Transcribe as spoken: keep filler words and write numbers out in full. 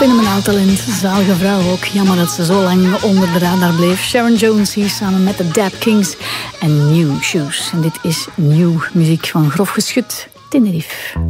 Fenomenaal talent, zalige vrouw ook. Jammer dat ze zo lang onder de radar bleef. Sharon Jones hier samen met de Dap Kings en New Shoes. En dit is nieuw muziek van Grof Geschut, Tenerife.